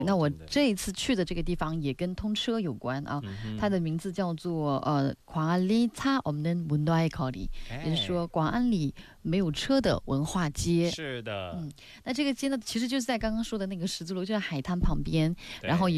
那我这一次去的这个地方也跟通车有关啊，它的名字叫做광안리차없는문화의거리，也是说广安里没有车的文化街。 是的， 那这个街呢，其实就是在刚刚说的那个十字路，就在海滩旁边，然后